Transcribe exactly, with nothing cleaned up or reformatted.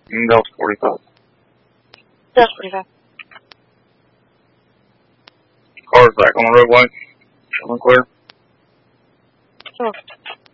Mm, Delta forty-five. Delta forty-five. Car's back on the roadway. Showing clear. Oh.